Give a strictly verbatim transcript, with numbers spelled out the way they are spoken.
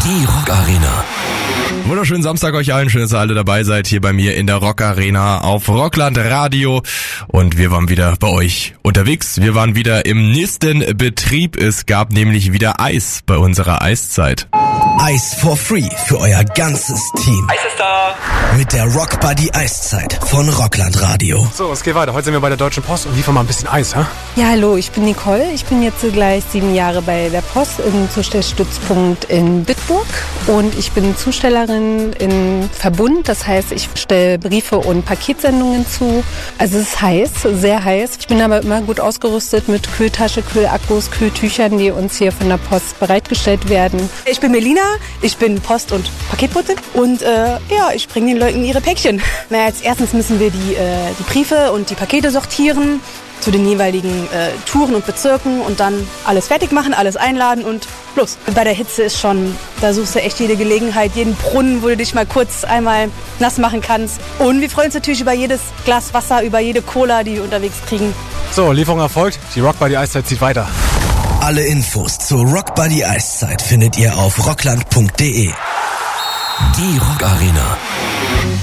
Die Rock Arena. Wunderschönen Samstag euch allen. Schön, dass ihr alle dabei seid hier bei mir in der Rock Arena auf Rockland Radio. Und wir waren wieder bei euch unterwegs. Wir waren wieder im nächsten Betrieb. Es gab nämlich wieder Eis bei unserer Eiszeit. Eis for free für euer ganzes Team. Eis ist da! Mit der Rock Buddy Eiszeit von Rockland Radio. So, es geht weiter. Heute sind wir bei der Deutschen Post und liefern mal ein bisschen Eis, hä? Ja, hallo, ich bin Nicole. Ich bin jetzt gleich sieben Jahre bei der Post im Zustellstützpunkt in Bitburg. Und ich bin Zustellerin in Verbund. Das heißt, ich stelle Briefe und Paketsendungen zu. Also es ist heiß, sehr heiß. Ich bin aber immer gut ausgerüstet mit Kühltasche, Kühlakkus, Kühltüchern, die uns hier von der Post bereitgestellt werden. Ich bin Melina, ich bin Post- und Paketbotin und äh, ja, ich bringe den Leuten ihre Päckchen. Na, als erstens müssen wir die, äh, die Briefe und die Pakete sortieren zu den jeweiligen äh, Touren und Bezirken und dann alles fertig machen, alles einladen und los. Bei der Hitze ist schon, da suchst du echt jede Gelegenheit, jeden Brunnen, wo du dich mal kurz einmal nass machen kannst. Und wir freuen uns natürlich über jedes Glas Wasser, über jede Cola, die wir unterwegs kriegen. So, Lieferung erfolgt. Die Rock Buddy Eiszeit zieht weiter. Alle Infos zur Rock Buddy Eiszeit findet ihr auf rockland punkt de. Die Rock Arena.